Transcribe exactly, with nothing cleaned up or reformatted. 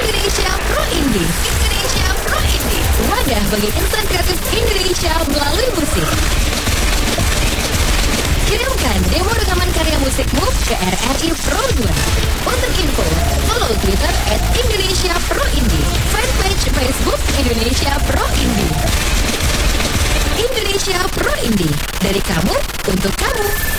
Indonesia Pro Indie. Indonesia Pro Indie. Wadah bagi insan kreatif Indonesia melalui musik. Kirimkan demo rekaman karya musikmu ke R R I Pro dua. Untuk info, follow Twitter at Indonesia Pro Indie, fanpage Facebook Indonesia Pro Indie. Indonesia Pro Indie, dari kamu untuk kamu.